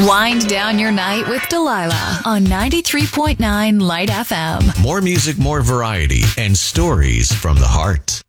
Wind down your night with Delilah on 93.9 Light FM. More music, more variety, and stories from the heart.